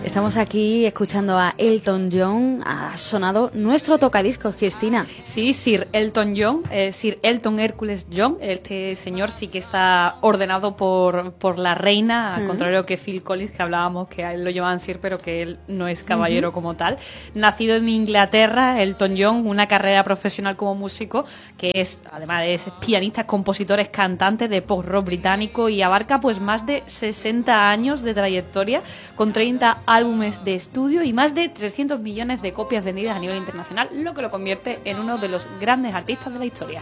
Estamos aquí escuchando a Elton John. Ha sonado nuestro tocadiscos, Cristina. Sí, Sir Elton John, Sir Elton Hércules John. Este señor sí que está ordenado por la reina, al contrario que Phil Collins, que hablábamos que a él lo llamaban Sir, pero que él no es caballero como tal. Nacido en Inglaterra, Elton John, una carrera profesional como músico, que es, además de pianista, compositor, es cantante de pop rock británico y abarca pues más de 60 años de trayectoria, con 30 álbumes de estudio y más de 300 millones de copias vendidas a nivel internacional, lo que lo convierte en uno de los grandes artistas de la historia.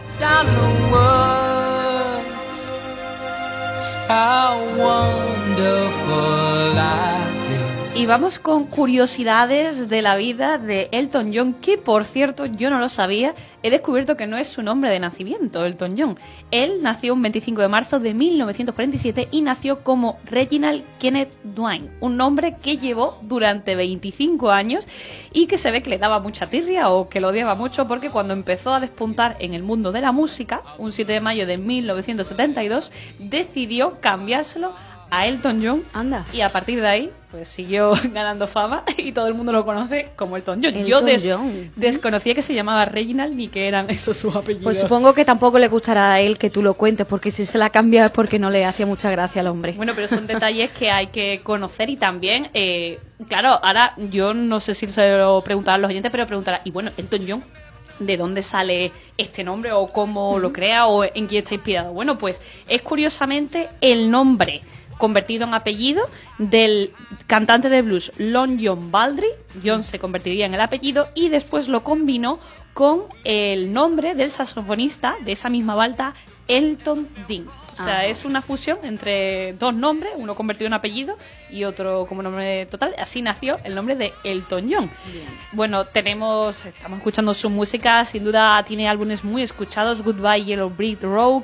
Y vamos con curiosidades de la vida de Elton John, que por cierto yo no lo sabía. He descubierto que no es su nombre de nacimiento, Elton John. Él nació un 25 de marzo de 1947 y nació como Reginald Kenneth Dwayne, un nombre que llevó durante 25 años y que se ve que le daba mucha tirria o que lo odiaba mucho, porque cuando empezó a despuntar en el mundo de la música, un 7 de mayo de 1972, decidió cambiárselo a Elton John. Anda. Y a partir de ahí pues siguió ganando fama y todo el mundo lo conoce como Elton John. John. Desconocía que se llamaba Reginald ni que eran esos sus apellidos. Pues supongo que tampoco le gustará a él que tú lo cuentes, porque si se la cambia es porque no le hacía mucha gracia al hombre. Bueno, pero son detalles que hay que conocer y también, claro, ahora yo no sé si se lo preguntarán los oyentes, pero preguntará, y bueno, Elton John, ¿de dónde sale este nombre o cómo lo crea o en quién está inspirado? Bueno, pues es curiosamente el nombre convertido en apellido del cantante de blues Long John Baldry. John se convertiría en el apellido y después lo combinó con el nombre del saxofonista de esa misma balda, Elton Dean. O sea, es una fusión entre dos nombres, uno convertido en apellido y otro como nombre total. Así nació el nombre de Elton John. Bien. Bueno, estamos escuchando su música, sin duda tiene álbumes muy escuchados: Goodbye Yellow Brick Road,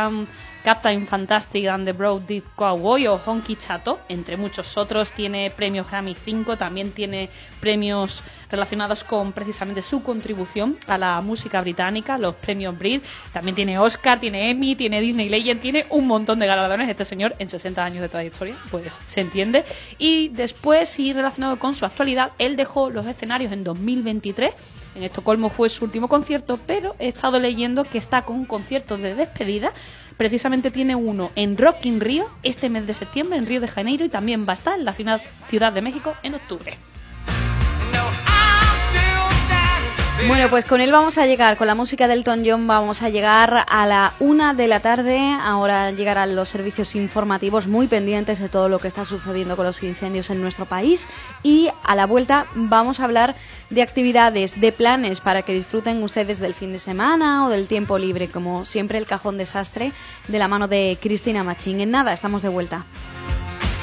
Captain Fantastic and the Broad Deep Cowboy o Honky Chato, entre muchos otros. Tiene premios Grammy 5, también tiene premios relacionados con precisamente su contribución a la música británica, los premios Brit. También tiene Oscar, tiene Emmy, tiene Disney Legend, tiene un montón de galardones. Este señor, en 60 años de trayectoria, pues se entiende. Y después, y relacionado con su actualidad, él dejó los escenarios en 2023. En Estocolmo fue su último concierto, pero he estado leyendo que está con un concierto de despedida. Precisamente tiene uno en Rock in Rio este mes de septiembre, en Río de Janeiro, y también va a estar en la Ciudad de México en octubre. Bueno, pues con él vamos a llegar, con la música de Elton John vamos a llegar a la 1 de la tarde. Ahora llegarán los servicios informativos, muy pendientes de todo lo que está sucediendo con los incendios en nuestro país. Y a la vuelta vamos a hablar de actividades, de planes para que disfruten ustedes del fin de semana o del tiempo libre. Como siempre, el Cajón Desastre de la mano de Cristina Machín. En nada, estamos de vuelta.